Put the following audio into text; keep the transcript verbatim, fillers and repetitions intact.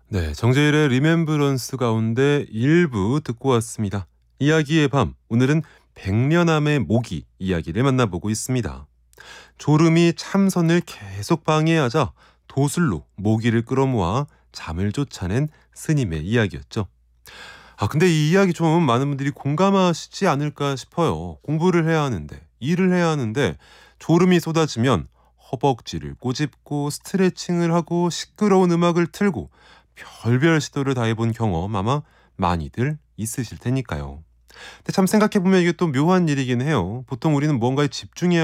네, 정재일의 리멤브런스 가운데 일부 듣고 왔습니다. 이야기의 밤, 오늘은 백년암의 모기 이야기를 만나보고 있습니다. 졸음이 참선을 계속 방해하자 도술로 모기를 끌어모아 잠을 쫓아낸 스님의 이야기였죠. 아, 근데 이 이야기 좀 많은 분들이 공감하시지 않을까 싶어요. 공부를 해야 하는데, 일을 해야 하는데 졸음이 쏟아지면 허벅지를 꼬집고 스트레칭을 하고 시끄러운 음악을 틀고 별별 시도를 다 해본 경험 아마 많이들 있으실 테니까요. 근데 참 생각해보면 이게 또 묘한 일이긴 해요. 보통 우리는 뭔가에 집중해야